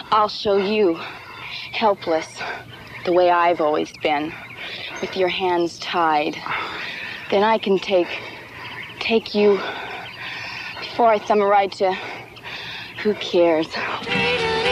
I'll show you, helpless, the way I've always been, with your hands tied. Then I can take you before I thumb a ride to who cares.